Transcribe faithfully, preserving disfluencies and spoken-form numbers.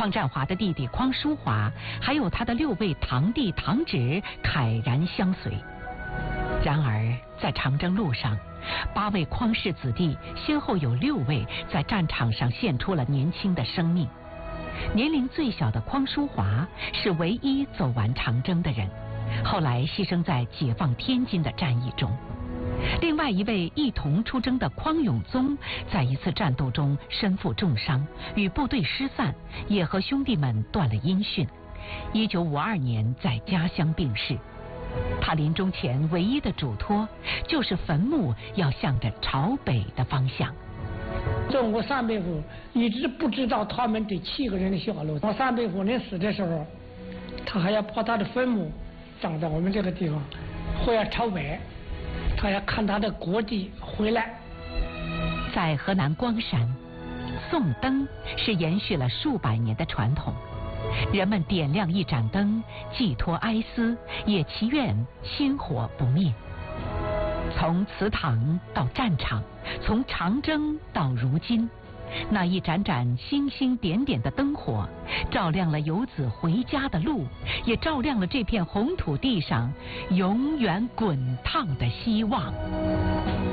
匡占华的弟弟匡淑华，还有他的六位堂弟堂侄慨然相随。然而，在长征路上，八位匡氏子弟先后有六位在战场上献出了年轻的生命。年龄最小的匡淑华是唯一走完长征的人，后来牺牲在解放天津的战役中。另外一位一同出征的匡永宗，在一次战斗中身负重伤，与部队失散，也和兄弟们断了音讯。一九五二年在家乡病逝。他临终前唯一的嘱托，就是坟墓要向着朝北的方向。 中国三百户一直不知道他们这七个人的下落。我三百户人死的时候，他还要把他的坟墓葬在我们这个地方，或要朝北，他要看他的国弟回来。 在河南光山，送灯是延续了数百年的传统。人们点亮一盏灯，寄托哀思，也祈愿薪火不灭。从祠堂到战场，从长征到如今，那一盏盏星星点点的灯火，照亮了游子回家的路，也照亮了这片红土地上永远滚烫的希望。